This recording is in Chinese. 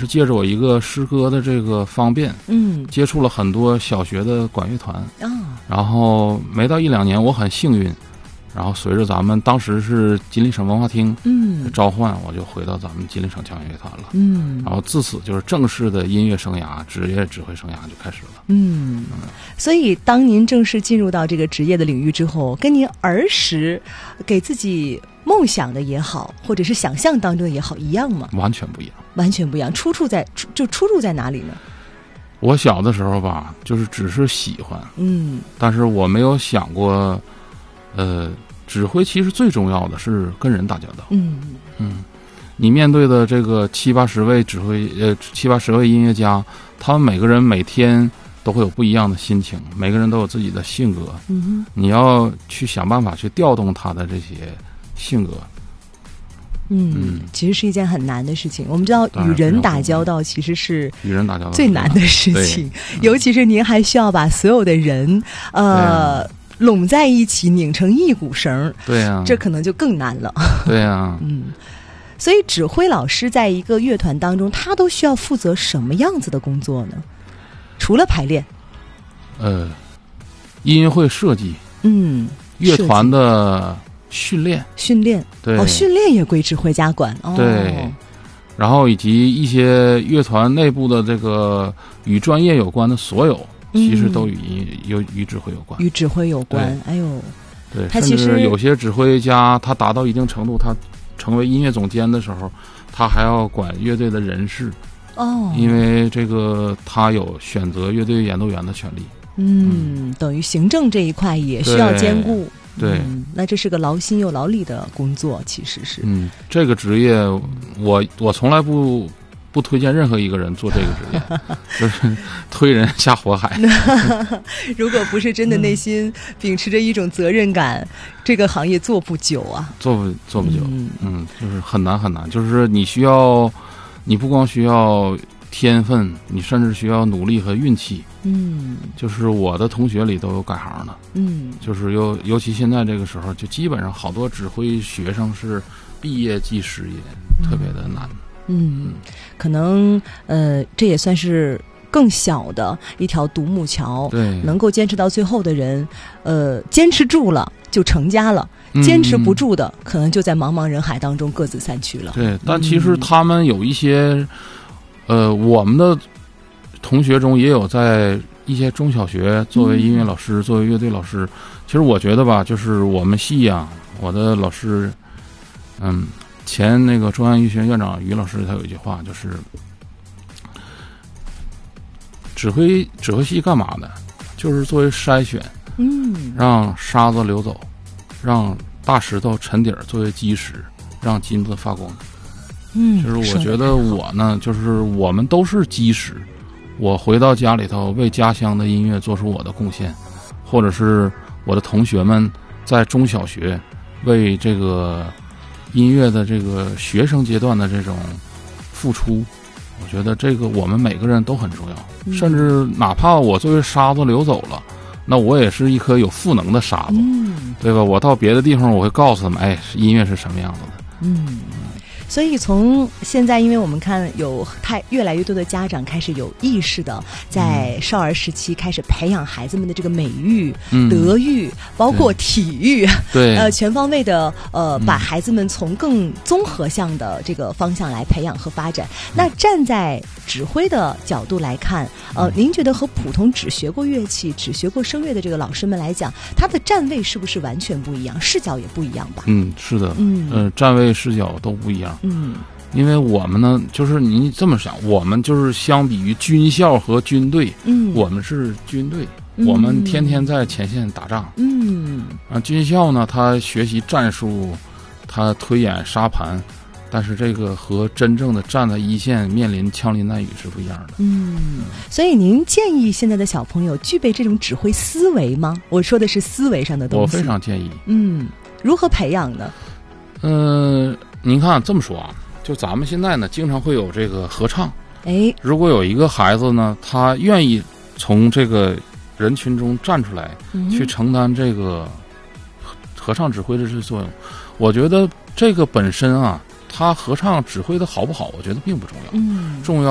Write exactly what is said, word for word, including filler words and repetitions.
是借着我一个师哥的这个方便， 嗯， 接触了很多小学的管乐团啊、哦， 然后没到一两年，我很幸运。然后随着咱们当时是吉林省文化厅嗯召唤，我就回到咱们吉林省交响乐团了。 嗯， 然后自此就是正式的音乐生涯、职业指挥生涯就开始了。 嗯，所以当您正式进入到这个职业的领域之后，跟您儿时给自己梦想的也好，或者是想象当中的也好，一样吗？ 完全不一样， 完全不一样。出处在就出处在哪里呢？ 我小的时候吧，就是只是喜欢， 嗯， 但是我没有想过。呃，指挥其实最重要的是跟人打交道。 嗯嗯，你面对的这个七八十位指挥，呃，七八十位音乐家，他们每个人每天都会有不一样的心情，每个人都有自己的性格。 嗯哼， 你要去想办法去调动他的这些性格。 嗯，嗯其实是一件很难的事情。我们知道，与人打交道其实是与人打交道最难的事情，尤其是您还需要把所有的人，呃。拢在一起拧成一股绳， 对呀、啊， 这可能就更难了。 对呀、啊， 嗯，所以指挥老师在一个乐团当中，他都需要负责什么样子的工作呢？除了排练， 呃，音乐会设计， 嗯， 乐团的训练， 训练， 对， 哦，训练也归指挥家管，哦， 对，然后以及一些乐团内部的这个与专业有关的所有。其实都与有与指挥有关， 与指挥有关。哎呦， 对， 他其实有些指挥家，他达到一定程度，他成为音乐总监的时候，他还要管乐队的人事哦， 因为这个他有选择乐队演奏员的权利。 嗯，嗯等于行政这一块也需要兼顾。 对、 嗯，那这是个劳心又劳力的工作，其实是。 嗯，这个职业，我我从来不。不推荐任何一个人做这个职业，就是推人下火海。 如果不是真的内心秉持着一种责任感，嗯、这个行业做不久啊， 做不做不久。嗯, 嗯，就是很难很难。就是你需要，你不光需要天分，你甚至需要努力和运气。 嗯， 就是我的同学里都有改行的。 嗯， 就是尤尤其现在这个时候，就基本上好多指挥学生是毕业即失业，嗯、特别的难。 嗯，可能呃，这也算是更小的一条独木桥。 对， 能够坚持到最后的人，呃，坚持住了就成家了；嗯、坚持不住的，可能就在茫茫人海当中各自散去了。 对，但其实他们有一些，嗯、呃，我们的同学中也有在一些中小学作为音乐老师、嗯、作为乐队老师。其实我觉得吧，就是我们系啊，我的老师，嗯。前那个中央音乐学院院长于老师他有一句话，就是指挥指挥系干嘛的？就是作为筛选， 嗯， 让沙子流走，让大石头沉底儿作为基石，让金子发光。 嗯， 就是我觉得我呢，就是我们都是基石。我回到家里头，为家乡的音乐做出我的贡献，或者是我的同学们在中小学为这个。音乐的这个学生阶段的这种付出，我觉得这个我们每个人都很重要。嗯、甚至哪怕我作为沙子流走了，那我也是一颗有赋能的沙子， 嗯、 对吧？我到别的地方，我会告诉他们，哎，音乐是什么样子的。 嗯。所以从现在，因为我们看有太越来越多的家长开始有意识的在少儿时期开始培养孩子们的这个美育、 嗯、 德育，包括体育， 对， 呃，全方位的呃，把孩子们从更综合向的这个方向来培养和发展。嗯、那站在指挥的角度来看，呃， 嗯、 您觉得和普通只学过乐器、只学过声乐的这个老师们来讲，他的站位是不是完全不一样，视角也不一样吧？ 嗯，是的， 嗯， 呃，站位视角都不一样。 嗯， 因为我们呢，就是你这么想，我们就是相比于军校和军队， 嗯， 我们是军队， 嗯、 我们天天在前线打仗， 嗯， 啊，军校呢，他学习战术，他推演沙盘，但是这个和真正的站在一线面临枪林弹雨是不一样的。 嗯，所以您建议现在的小朋友具备这种指挥思维吗？我说的是思维上的东西。 我非常建议。 嗯，如何培养呢？ 嗯、呃，您看这么说啊，就咱们现在呢，经常会有这个合唱。 哎， 如果有一个孩子呢，他愿意从这个人群中站出来， 嗯、 去承担这个合唱指挥的这作用，我觉得这个本身啊，他合唱指挥的好不好，我觉得并不重要。 嗯， 重要。